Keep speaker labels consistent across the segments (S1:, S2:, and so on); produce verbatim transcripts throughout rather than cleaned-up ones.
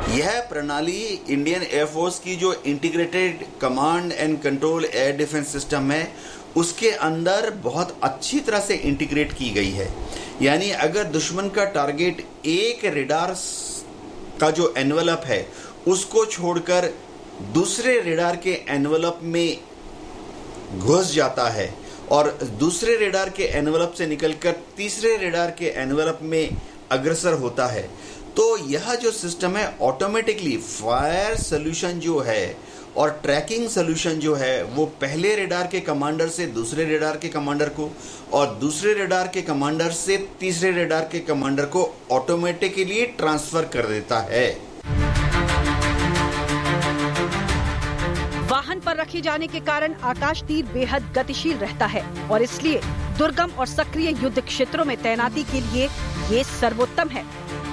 S1: यह प्रणाली Indian air force की जो integrated command and control air defence system है उसके अंदर बहुत अच्छी तरह से इंटीग्रेट की गई है। यानी अगर दुश्मन का टारगेट एक रेडार का जो एनवेलप है उसको छोड़कर दूसरे रेडार के एनवेलप में घुस जाता है और दूसरे रेडार के एनवेलप से निकलकर तीसरे रेडार के एनवेलप में अग्रसर होता है, तो यह जो सिस्टम है ऑटोमेटिकली फायर सॉल्यूशन जो है और ट्रैकिंग सॉल्यूशन जो है वो पहले रेडार के कमांडर से दूसरे रेडार के कमांडर को और दूसरे रेडार के कमांडर से तीसरे रेडार के कमांडर को ऑटोमेटिकली ट्रांसफर कर देता है।
S2: वाहन पर रखे जाने के कारण आकाश तीर बेहद गतिशील रहता है और इसलिए दुर्गम और सक्रिय युद्ध क्षेत्रों में तैनाती के लिए ये सर्वोत्तम है।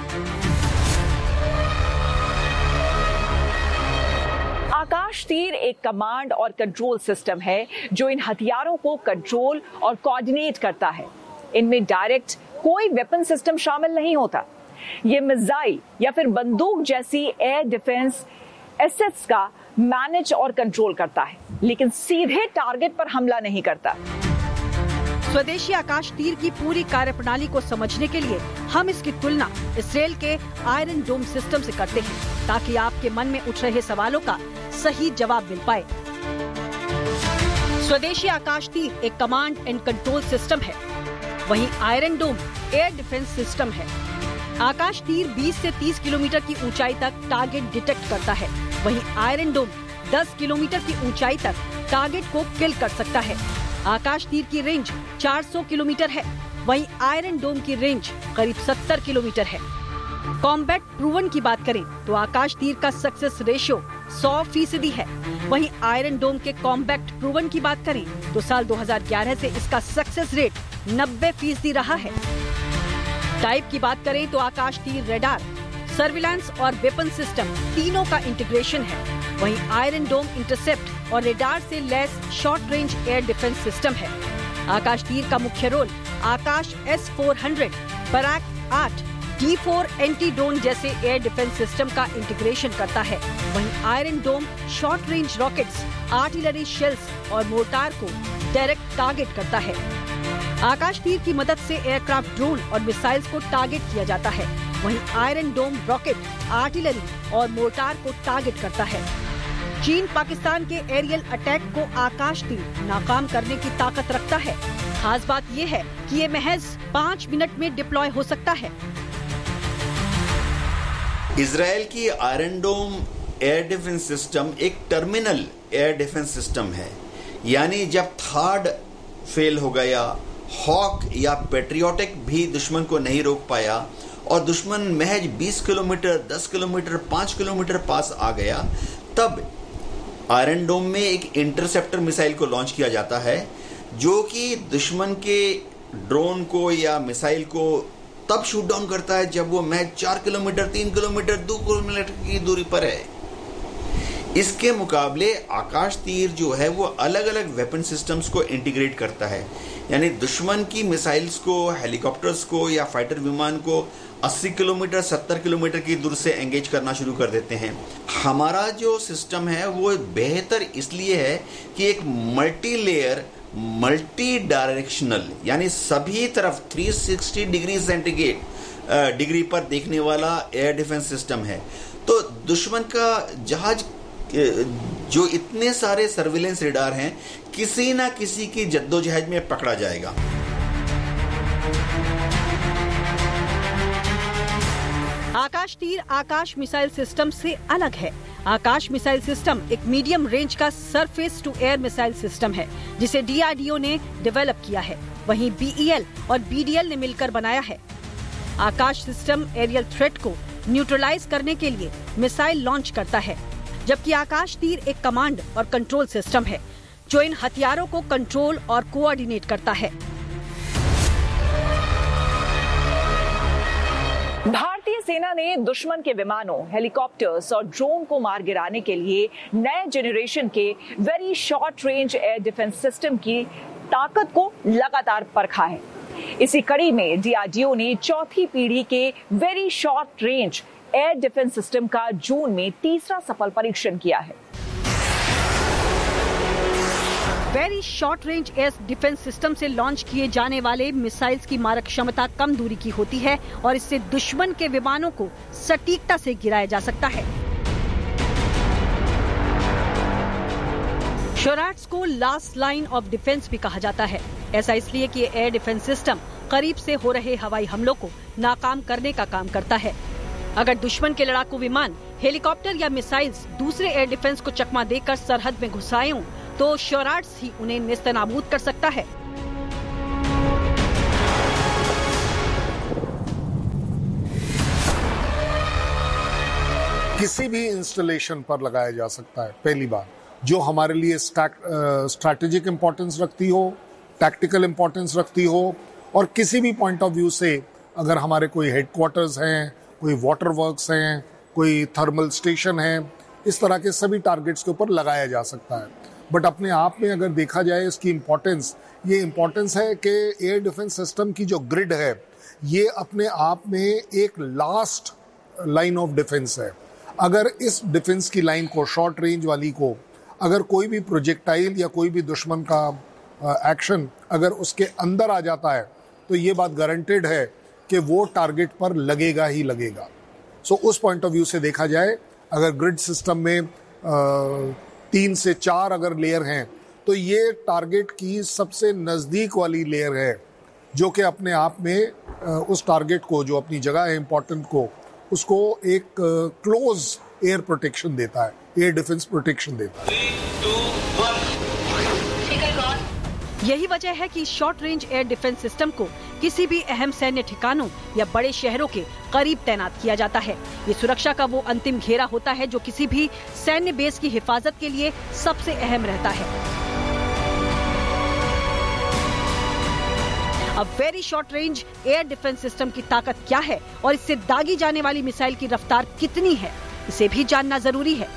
S3: आकाश तीर एक कमांड और कंट्रोल सिस्टम है जो इन हथियारों को कंट्रोल और कोऑर्डिनेट करता है। इनमें डायरेक्ट कोई वेपन सिस्टम शामिल नहीं होता। ये मिसाइल या फिर बंदूक जैसी एयर डिफेंस एसेट्स का मैनेज और कंट्रोल करता है, लेकिन सीधे टारगेट पर हमला नहीं करता।
S2: स्वदेशी आकाश तीर की पूरी कार्यप्रणाली को समझने के लिए हम इसकी तुलना इसराइल के आयरन डोम सिस्टम से करते हैं ताकि आपके मन में उठ रहे सवालों का सही जवाब मिल पाए। स्वदेशी आकाश तीर एक कमांड एंड कंट्रोल सिस्टम है, वहीं आयरन डोम एयर डिफेंस सिस्टम है। आकाश तीर बीस से तीस किलोमीटर की ऊंचाई तक टारगेट डिटेक्ट करता है, वहीं आयरन डोम दस किलोमीटर की ऊंचाई तक टारगेट को किल कर सकता है। आकाश तीर की रेंज चार सौ किलोमीटर है, वहीं आयरन डोम की रेंज करीब सत्तर किलोमीटर है। कॉम्बैट प्रूवन की बात करें तो आकाश तीर का सक्सेस रेशियो सौ फीसदी है, वहीं आयरन डोम के कॉम्बैट प्रूवन की बात करें तो साल दो हज़ार ग्यारह से इसका सक्सेस रेट नब्बे फीसदी रहा है। टाइप की बात करें तो आकाश तीर रेडार, सर्विलांस और वेपन सिस्टम तीनों का इंटीग्रेशन है, वहीं आयरन डोम इंटरसेप्ट और रेडार से lace short range air defence system है। आकाश तीर का मुख्य रोल आकाश एस फोर हंड्रेड, बराक आठ, डी फोर एंटी ड्रोन जैसे एयर डिफेंस सिस्टम का इंटीग्रेशन करता है, वहीं आयरन डोम short range rockets, artillery shells और मोर्टार को डायरेक्ट टारगेट करता है। आकाश तीर की मदद से एयरक्राफ्ट, ड्रोन और मिसाइल्स को टारगेट किया जाता है, वहीं आयरन डोम रॉकेट, आर्टिलरी और मोर्टार को टारगेट करता है। चीन पाकिस्तान के एरियल अटैक को आकाश तीर नाकाम करने की ताकत रखता है। खास बात यह है कि ये महज पाँच मिनट में डिप्लॉय हो सकता है।
S1: इजराइल की आयरन डोम एयर डिफेंस सिस्टम एक टर्मिनल एयर डिफेंस सिस्टम है, यानी जब थर्ड फेल हो गया, हॉक या पेट्रियोटिक भी दुश्मन को नहीं रोक पाया और दुश्मन महज बीस किलोमीटर, दस किलोमीटर, पाँच किलोमीटर पास आ गया, तब आयरन डोम में एक इंटरसेप्टर मिसाइल को लॉन्च किया जाता है जो कि दुश्मन के ड्रोन को या मिसाइल को तब शूट डाउन करता है जब वो महज चार किलोमीटर, तीन किलोमीटर, दो किलोमीटर की दूरी पर है। इसके मुकाबले आकाश तीर जो है वो अलग अलग वेपन सिस्टम्स को इंटीग्रेट करता है, यानी दुश्मन की मिसाइल्स को, हेलीकॉप्टर्स को या फाइटर विमान को अस्सी किलोमीटर, सत्तर किलोमीटर की दूर से एंगेज करना शुरू कर देते हैं। हमारा जो सिस्टम है वो बेहतर इसलिए है कि एक मल्टी लेयर, मल्टी डायरेक्शनल यानी सभी तरफ तीन सौ साठ डिग्री सेंटीग्रेड डिग्री पर देखने वाला एयर डिफेंस सिस्टम है। तो दुश्मन का जहाज जो इतने सारे सर्विलेंस रेडार हैं, किसी ना किसी की जद्दोजहद में पकड़ा जाएगा।
S2: आकाश तीर आकाश मिसाइल सिस्टम से अलग है। आकाश मिसाइल सिस्टम एक मीडियम रेंज का surface to air missile system है जिसे डी आर डी ओ ने डेवलप किया है, वहीं बी ई एल और बी डी एल ने मिलकर बनाया है। आकाश सिस्टम एरियल थ्रेट को न्यूट्रलाइज करने के लिए मिसाइल लॉन्च करता है, जबकि आकाश तीर एक कमांड और कंट्रोल सिस्टम है जो इन हथियारों को कंट्रोल और कोऑर्डिनेट करता है।
S3: भारतीय सेना ने दुश्मन के विमानों, हेलीकॉप्टर्स और ड्रोन को मार गिराने के लिए नए जेनरेशन के very short range air defence system की ताकत को लगातार परखा है। इसी कड़ी में डी आर डी ओ ने चौथी पीढ़ी के very short range air defence system का जून में तीसरा सफल परीक्षण किया है।
S2: Very short range air defence system से लॉन्च किए जाने वाले मिसाइल्स की मारक क्षमता कम दूरी की होती है और इससे दुश्मन के विमानों को सटीकता से गिराया जा सकता है। शोराट्स को लास्ट लाइन ऑफ डिफेंस भी कहा जाता है। ऐसा इसलिए कि एयर डिफेंस सिस्टम करीब से हो रहे हवाई हमलों को नाकाम करने का काम करता है। अगर दुश्मन के लड़ाकू विमान, हेलीकॉप्टर या मिसाइल्स दूसरे एयर डिफेंस को चकमा देकर सरहद में घुसाएं तो शोराट्स ही उन्हें नेस्तनाबूद कर सकता है।
S4: किसी भी इंस्टॉलेशन पर लगाया जा सकता है, पहली बार, जो हमारे लिए स्ट्रैटेजिक इंपॉर्टेंस रखती हो, टैक्टिकल इंपॉर्टेंस रखती हो, और किसी भी पॉइंट ऑफ व्यू से अगर हमारे कोई हेडक्वार्टर्स हैं, कोई वाटर वर्क्स हैं, कोई थर्मल स्टेशन है, इस तरह के सभी टारगेट्स के ऊपर लगाया जा सकता है। बट अपने आप में अगर देखा जाए इसकी इम्पोर्टेंस, ये इम्पोर्टेंस है कि एयर डिफेंस सिस्टम की जो ग्रिड है ये अपने आप में एक लास्ट लाइन ऑफ डिफेंस है। अगर इस डिफेंस की लाइन को, शॉर्ट रेंज वाली को, अगर कोई भी प्रोजेक्टाइल या कोई भी दुश्मन का एक्शन अगर उसके अंदर आ जाता है तो ये बात गारंटेड है कि वो टारगेट पर लगेगा ही लगेगा। सो so, उस पॉइंट ऑफ व्यू से देखा जाए, अगर ग्रिड सिस्टम में आ, तीन से चार अगर लेयर हैं तो ये टारगेट की सबसे नज़दीक वाली लेयर है, जो कि अपने आप में उस टारगेट को, जो अपनी जगह है इम्पोर्टेंट को, उसको एक क्लोज एयर प्रोटेक्शन देता है, एयर डिफेंस प्रोटेक्शन देता है।
S2: यही वजह है कि short range air defence system को किसी भी अहम सैन्य ठिकानों या बड़े शहरों के करीब तैनात किया जाता है। ये सुरक्षा का वो अंतिम घेरा होता है जो किसी भी सैन्य बेस की हिफाजत के लिए सबसे अहम रहता है। अब very short range air defence system की ताकत क्या है और इससे दागी जाने वाली मिसाइल की रफ्तार कितनी है, इसे भी जानना जरूरी है।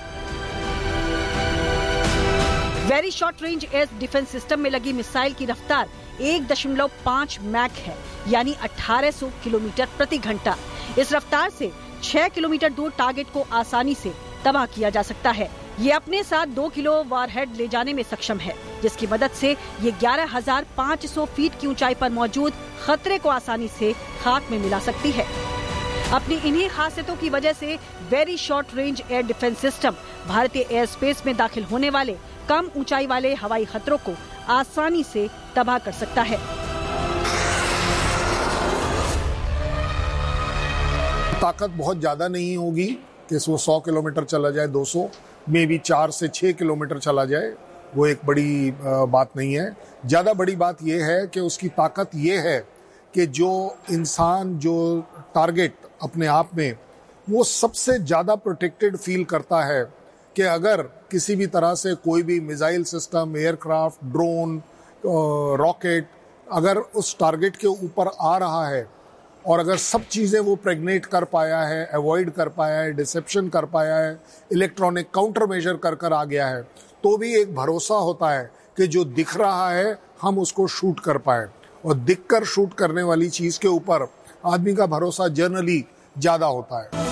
S2: Very short range air defence system में लगी मिसाइल की रफ्तार एक दशमलव पाँच मैक है, यानी अठारह सौ किलोमीटर प्रति घंटा। इस रफ्तार से छह किलोमीटर दूर टारगेट को आसानी से तबाह किया जा सकता है। ये अपने साथ दो किलो वारहेड ले जाने में सक्षम है, जिसकी मदद से ये ग्यारह हजार पाँच सौ फीट की ऊंचाई पर मौजूद खतरे को आसानी से खाक में मिला सकती है। अपनी इन्हीं खासियतों की वजह से very short range air defence system भारतीय एयर स्पेस में दाखिल होने वाले कम ऊंचाई वाले हवाई खतरों को आसानी से तबाह कर सकता है।
S4: ताकत बहुत ज्यादा नहीं होगी कि वो सौ किलोमीटर चला जाए, दो सौ में भी चार से छह किलोमीटर चला जाए, वो एक बड़ी बात नहीं है। ज्यादा बड़ी बात यह है कि उसकी ताकत ये है कि जो इंसान, जो टारगेट अपने आप में, वो सबसे ज्यादा प्रोटेक्टेड फील करता है कि अगर किसी भी तरह से कोई भी missile system, aircraft, drone, rocket अगर उस टारगेट के ऊपर आ रहा है और अगर सब चीज़ें वो प्रेग्नेट कर पाया है, अवॉइड कर पाया है, डिसेप्शन कर पाया है, इलेक्ट्रॉनिक काउंटर मेजर कर कर आ गया है, तो भी एक भरोसा होता है कि जो दिख रहा है हम उसको शूट कर पाए। और दिखकर शूट करने वाली चीज़ के ऊपर आदमी का भरोसा जनरली ज़्यादा होता है।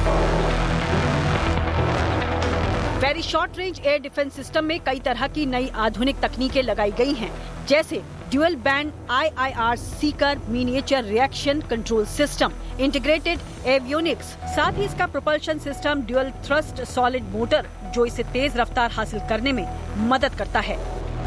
S2: Very short range air defence system में कई तरह की नई आधुनिक तकनीकें लगाई गई हैं, जैसे dual band I I R Sikar miniature reaction control system, integrated avionics, साथ ही इसका propulsion system dual thrust solid motor, जो इसे तेज रफ्तार हासिल करने में मदद करता है।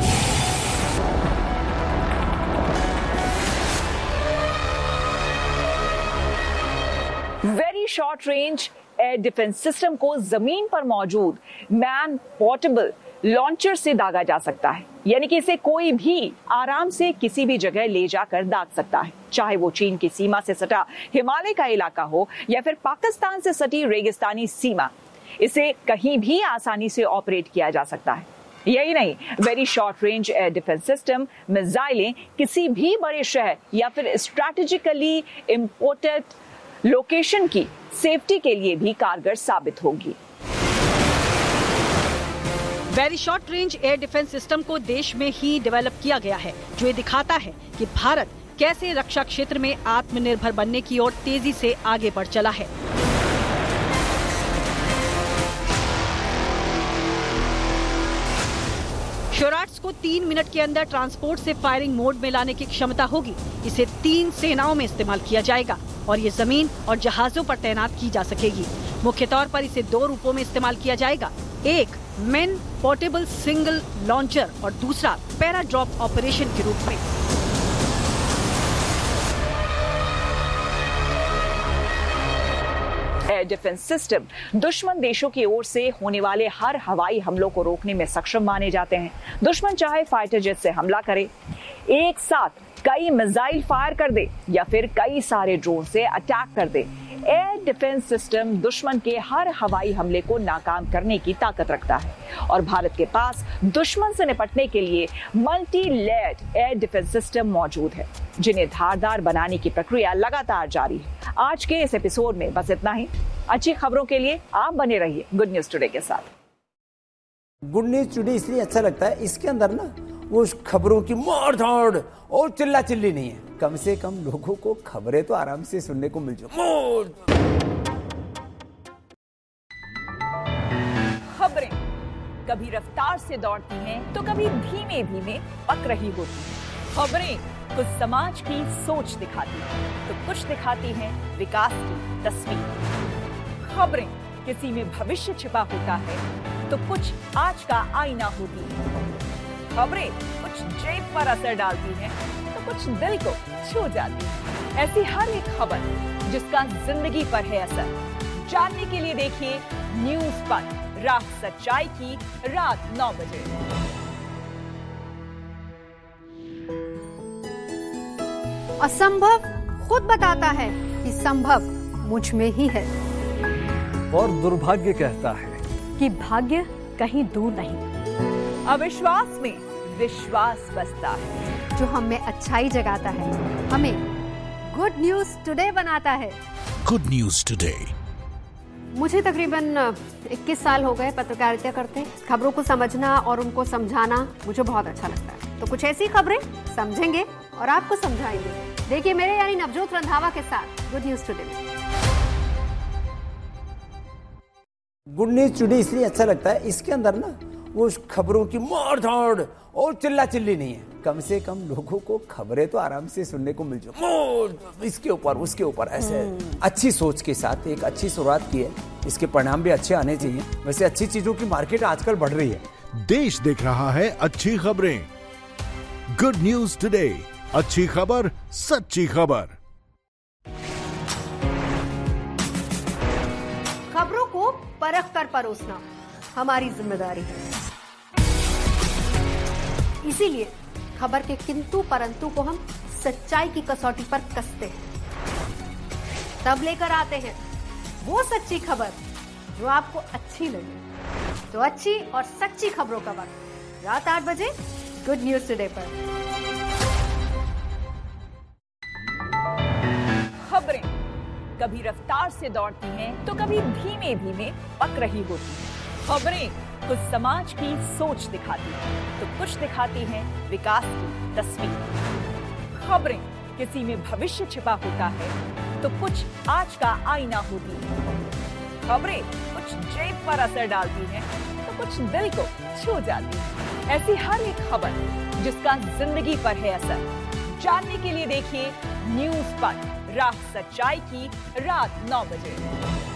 S3: Very short range air defence system को जमीन पर मौजूद मैन पोर्टेबल लॉन्चर से दागा जा सकता है, यानी कि इसे कोई भी आराम से किसी भी जगह ले जाकर दाग सकता है, चाहे वो चीन की सीमा से सटा हिमालय का इलाका हो या फिर पाकिस्तान से सटी रेगिस्तानी सीमा। इसे कहीं भी आसानी से ऑपरेट किया जा सकता है। यही नहीं, very short range air defence system मिसाइलें किसी भी बड़े शहर या फिर स्ट्रैटेजिकली इम्पोर्टेंट लोकेशन की सेफ्टी के लिए भी कारगर साबित होगी।
S2: Very short range air defence system को देश में ही डेवलप किया गया है, जो ये दिखाता है कि भारत कैसे रक्षा क्षेत्र में आत्मनिर्भर बनने की ओर तेजी से आगे बढ़ चला है। शोराट्स को तीन मिनट के अंदर ट्रांसपोर्ट से फायरिंग मोड में लाने की क्षमता होगी। इसे तीन सेनाओं में इस्तेमाल किया जाएगा और ये जमीन और जहाजों पर तैनात की जा सकेगी। मुख्य तौर पर इसे दो रूपों में इस्तेमाल किया जाएगा, एक मेन पोर्टेबल सिंगल लॉन्चर और दूसरा पैरा ड्रॉप ऑपरेशन के रूप में।
S3: एयर डिफेंस सिस्टम दुश्मन देशों की ओर से होने वाले हर हवाई हमलों को रोकने में सक्षम माने जाते हैं। दुश्मन चाहे फाइटर जेट से हमला करे, एक साथ कई मिसाइल फायर कर दे या फिर कई सारे ड्रोन से अटैक कर दे, एयर डिफेंस सिस्टम दुश्मन के हर हवाई हमले को नाकाम करने की ताकत रखता है। और भारत के पास दुश्मन से निपटने के लिए multi layered air defence system मौजूद है, जिन्हें धारदार बनाने की प्रक्रिया लगातार जारी है। आज के इस एपिसोड में बस इतना ही। अच्छी खबरों के लिए आप बने रहिए गुड न्यूज टुडे के साथ।
S5: गुड न्यूज टुडे इसलिए अच्छा लगता है, इसके अंदर ना वो खबरों की मार धाड़ और चिल्ला चिल्ली नहीं है। कम से कम लोगों को खबरें तो आराम से सुनने को मिल जाए।
S3: खबरें कभी रफ्तार से दौड़ती हैं तो कभी धीमे धीमे पक रही होती हैं। खबरें कुछ समाज की सोच दिखाती हैं तो कुछ दिखाती हैं विकास की तस्वीर। खबरें किसी में भविष्य छिपा होता है तो कुछ आज का आईना होती है। खबरें कुछ जेब पर असर डालती हैं तो कुछ दिल को छू जाती है। ऐसी हर एक खबर जिसका जिंदगी पर है असर, जानने के लिए देखिए न्यूज पर रात सच्चाई की रात नौ बजे।
S6: असंभव खुद बताता है कि संभव मुझ में ही है,
S7: और दुर्भाग्य कहता है
S2: कि भाग्य कहीं दूर नहीं।
S3: अविश्वास में विश्वास बसता है,
S6: जो हमें अच्छाई जगाता है, हमें गुड न्यूज टुडे बनाता है।
S8: Good news today.
S6: मुझे तकरीबन इक्कीस साल हो गए पत्रकारिता करते। खबरों को समझना और उनको समझाना मुझे बहुत अच्छा लगता है। तो कुछ ऐसी खबरें समझेंगे और आपको समझाएंगे। देखिए मेरे यानी नवजोत रंधावा के साथ गुड न्यूज टुडे में।
S5: गुड न्यूज टुडे इसलिए अच्छा लगता है, इसके अंदर ना वो खबरों की मार धाड़ और चिल्ला चिल्ली नहीं है। कम से कम लोगों को खबरें तो आराम से सुनने को मिल जाए। इसके ऊपर उसके ऊपर ऐसे अच्छी सोच के साथ एक अच्छी शुरुआत की है, इसके परिणाम भी अच्छे आने चाहिए। वैसे अच्छी चीजों की मार्केट आजकल बढ़ रही है।
S8: देश देख रहा है अच्छी खबरें। गुड न्यूज टुडे, अच्छी खबर सच्ची खबर।
S6: खबरों को परख कर परोसना हमारी जिम्मेदारी है। इसीलिए खबर के किंतु परंतु को हम सच्चाई की कसौटी पर कसते हैं, तब लेकर आते हैं वो सच्ची खबर जो आपको अच्छी लगे। तो अच्छी और सच्ची खबरों का वक्त रात आठ बजे गुड न्यूज टुडे पर।
S3: खबरें कभी रफ्तार से दौड़ती हैं तो कभी धीमे धीमे पक रही होती हैं। खबरें कुछ समाज की सोच दिखाती हैं तो कुछ दिखाती हैं विकास की तस्वीर। खबरें किसी में भविष्य छिपा होता है तो कुछ आज का आईना होती है। खबरें कुछ जेब पर असर डालती हैं तो कुछ दिल को छू जाती है। ऐसी हर एक खबर जिसका जिंदगी पर है असर, जानने के लिए देखिए न्यूज पर रात सच्चाई की रात नौ बजे।